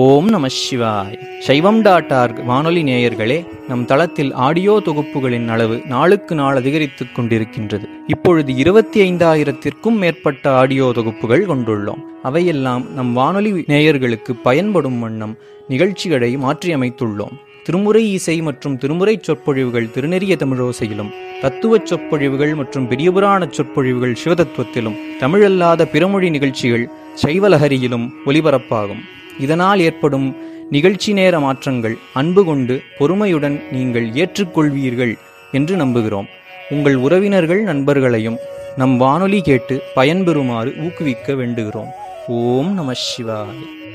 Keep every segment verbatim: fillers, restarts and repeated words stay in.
ஓம் நம சிவாய். சைவம் டாட் ஆர்க் வானொலி நேயர்களே, நம் தளத்தில் ஆடியோ தொகுப்புகளின் அளவு நாளுக்கு நாள் அதிகரித்துக் கொண்டிருக்கின்றது. இப்பொழுது இருபத்தி ஐந்தாயிரத்திற்கும் மேற்பட்ட ஆடியோ தொகுப்புகள் கொண்டுள்ளோம். அவையெல்லாம் நம் வானொலி நேயர்களுக்கு பயன்படும் வண்ணம் நிகழ்ச்சிகளை மாற்றியமைத்துள்ளோம். திருமுறை இசை மற்றும் திருமுறை சொற்பொழிவுகள் திருநெறிய தமிழோசையிலும், தத்துவ சொற்பொழிவுகள் மற்றும் பெரியபுராண சொற்பொழிவுகள் சிவதத்துவத்திலும், தமிழல்லாத பிறமொழி நிகழ்ச்சிகள் சைவலஹரியிலும் ஒலிபரப்பாகும். இதனால் ஏற்படும் நிகழ்ச்சி நேர மாற்றங்கள் அன்பு கொண்டு பொறுமையுடன் நீங்கள் ஏற்றுக்கொள்வீர்கள் என்று நம்புகிறோம். உங்கள் உறவினர்கள் நண்பர்களையும் நம் வானொலி கேட்டு பயன்பெறுமாறு ஊக்குவிக்க வேண்டுகிறோம். ஓம் நம சிவாய.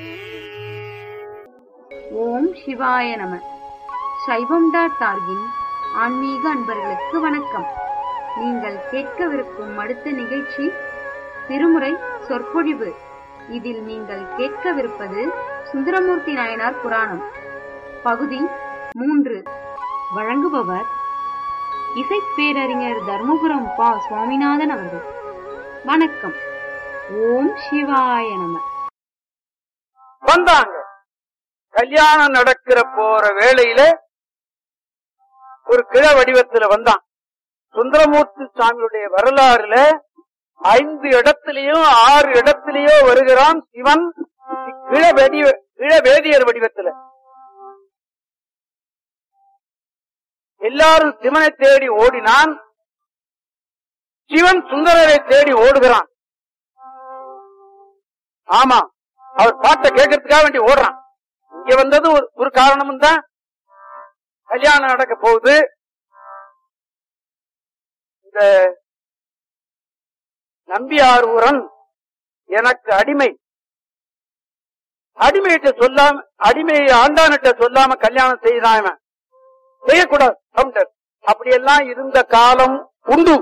ஓம் சிவாய நம. சைவம் டாட் ஆர்கின் ஆன்மீக அன்பர்களுக்கு வணக்கம். நீங்கள் கேட்கவிருக்கும் அடுத்த நிகழ்ச்சி திருமுறை சொற்பொழிவு. இதில் நீங்கள் கேட்கவிருப்பது சுந்தரமூர்த்தி நாயனார் புராணம் பகுதி மூன்று. வழங்குபவர் இசைப்பேரறிஞர் தர்மபுரம் பா சுவாமிநாதன் அவர்கள். வணக்கம். ஓம் சிவாய நம. வந்தாங்க. கல்யாணம் நடக்கிற போற வேளையில ஒரு கிழ வடிவத்துல வந்தான். சுந்தரமூர்த்தி சுவாமியுடைய வரலாறுல ஐந்து இடத்திலேயும் ஆறு இடத்திலேயோ வருகிறான் சிவன் கிழவேதி கிழவேதியர் வடிவத்துல. எல்லாரும் சிவனை தேடி ஓடினான், சிவன் சுந்தரரை தேடி ஓடுகிறான். ஆமா, அவர் பாட்டை கேட்கறதுக்காக வேண்டி ஓடுறான். இங்க வந்தது ஒரு காரணமும் தான். கல்யாணம் நடக்க போகுது. இந்த நம்பியாரூரன் எனக்கு அடிமை, அடிமையிட்ட சொல்லாம அடிமையை ஆண்டானிட்ட சொல்லாம கல்யாணம் செய்தான், செய்யக்கூடாது. அப்படியெல்லாம் இருந்த காலம் உண்டு.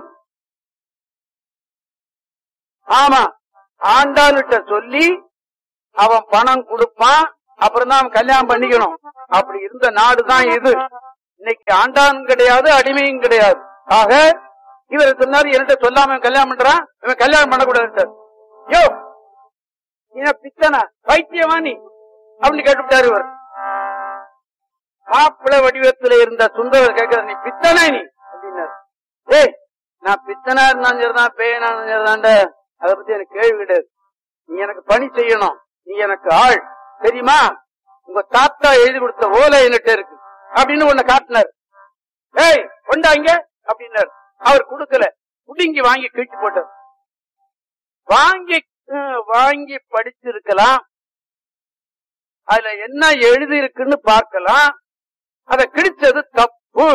ஆமா, ஆண்டானிட்ட சொல்லி அவன் பணம் கொடுப்பான், அப்புறம் தான் அவன் கல்யாணம் பண்ணிக்கணும். அப்படி இருந்த நாடுதான் இது. இன்னைக்கு ஆண்டான் கிடையாது, அடிமையும் கிடையாது. ஆக இவர் சொன்னாரு, என்கிட்ட சொல்லாம கல்யாணம் பண்றான், இவன் கல்யாணம் பண்ணக்கூடாது. யோ பித்தனா பைத்தியமா நீ அப்படின்னு கேட்டுவிட்டாரு. இவர் மாப்பிள வடிவத்தில் இருந்த சுந்தரர் கேட்கிற, நீ பித்தனா நீ அப்படின்னாரு. ஏய், நான் பித்தனா இருந்தாலும் சரிதான், பேயனா இருந்தாண்ட, அதை பத்தி எனக்கு கேள்வி கிடையாது. நீ எனக்கு பணி செய்யணும், நீ எனக்கு ஆள் தெரியுமா? உங்க தாத்தா எழுதி கொடுத்த ஓலை என்கிட்ட இருக்கு அப்படின்னு ஒண்ணு காட்டினார். ஏய் கொண்டாங்க அப்படின்னாரு. அவர் கொடுக்கல, குடுங்கி வாங்கி கிழிச்சு போட்டார். வாங்கி வாங்கி படிச்சிருக்கலாம், அதுல என்ன எழுதி இருக்குன்னு பார்க்கலாம். அத கிழிச்சது தப்பு,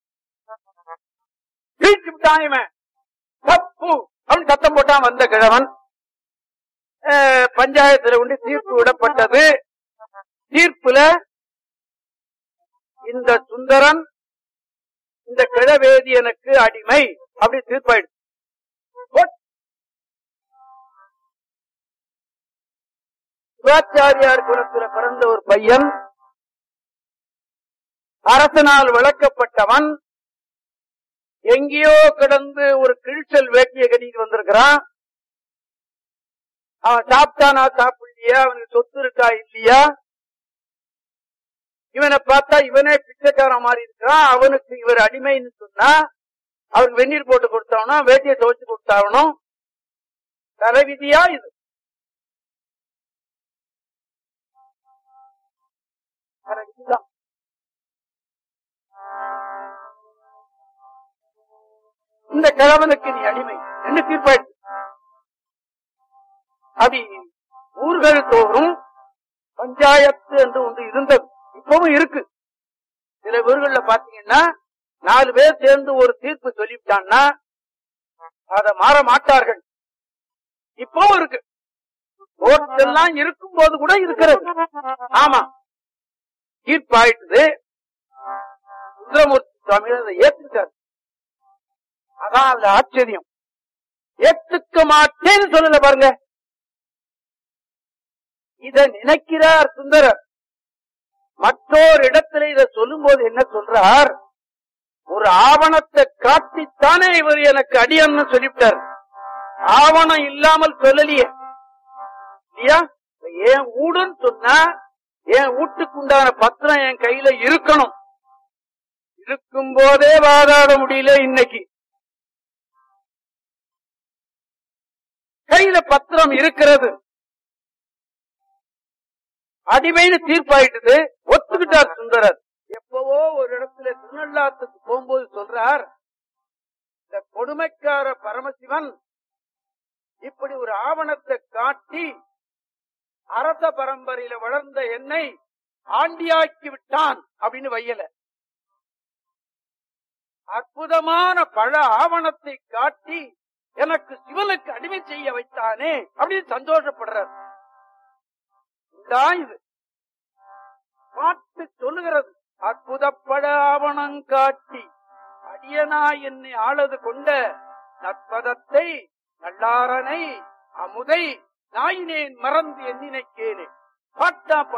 கிழிச்சு விட்டான் தப்பு அப்படின்னு சத்தம் போட்டான் வந்த கிழவன். பஞ்சாயத்துல கொண்டு தீர்ப்பு விடப்பட்டது. தீர்ப்புல இந்த சுந்தரன் இந்த கிழவேதியனுக்கு அடிமை அப்படி தீர்ப்பாயிடுச்சு. சிவாச்சாரியார் குலத்துல பிறந்த ஒரு பையன், அரசனால் விளக்கப்பட்டவன், எங்கேயோ கிடந்து ஒரு கிழிச்சல் வேட்டியை கட்டிட்டு வந்திருக்கிறான். அவன் சாப்பிட்டானா சாப்பிடலையா, அவனுக்கு சொத்து இருக்கா இல்லையா, இவனை பார்த்தா இவனே பிச்சைக்காரன் மாதிரி இருக்கிறான். அவனுக்கு இவர் அடிமைன்னு சொன்னா அவருக்கு வெந்நீர் போட்டு கொடுத்தாகணும், வேட்டியை துவைச்சு கொடுத்தாகணும். தலைவிதியா இது? இந்த கிழவனுக்கு நீ அடிமை என்ன தீர்ப்பாயிடுச்சு. அப்படி ஊர்கள் தோறும் பஞ்சாயத்து என்று ஒன்று இருந்தது, இப்பவும் இருக்கு. சில ஊர்கள்ல பாத்தீங்கன்னா நாலு பேர் சேர்ந்து ஒரு தீர்ப்பு சொல்லிவிட்டான்னா அதை மாற மாட்டார்கள். இப்பவும் இருக்கு, கோர்ட்டெல்லாம் இருக்கும் போது கூட இருக்கிறது. ஆமா, தீர்ப்பாயிட்டு சுந்தரமூர்த்தி சுவாமி அதை ஏத்துக்கிட்டார். அதான் அந்த ஆச்சரியம். ஏத்துக்க மாட்டேன்னு சொல்லல பாருங்க, இத நினைக்கிறார் சுந்தரர். மற்றொரு இடத்துல இத சொல்லும் போது என்ன சொல்றார், ஒரு ஆவணத்தை காட்டித்தானே இவர் எனக்கு அடியன்னு சொல்லிவிட்டார். ஆவணம் இல்லாமல் சொல்லலையே இல்லையா? ஏன் ஊடுன்னு சொன்னா என் வீட்டுக்குண்டான பத்திரம் என் கையில இருக்கணும். இருக்கும் போதே வாதாட முடியல. இன்னைக்கு கையில பத்திரம் இருக்கிறது, அடிமைன்னு தீர்ப்பாயிட்டது, ஒத்துக்கிட்டார் சுந்தரர். எப்பவோ ஒரு இடத்துல திருநள்ளாத்துக்கு போகும்போது சொல்றார், இந்த கொடுமைக்கார பரமசிவன் இப்படி ஒரு ஆவணத்தை காட்டி அரச பரம்பரையில வளர்ந்த என்னை ஆண்டியாக்கி விட்டான் அப்படின்னு வையல. அற்புதமான பல ஆவணத்தை காட்டி எனக்கு சிவனுக்கு அடிமை செய்ய வைத்தானே அப்படின்னு சந்தோஷப்படுறார். இது பாட்டு சொல்லுகிறது. அற்புதப்பட ஆவணம் காட்டி அடியனா என்னை ஆளது கொண்ட நற்பதத்தை நல்லாரனை அமுதை நாயினேன் மறந்து எண்ணினைக்கேனே. பாட்டா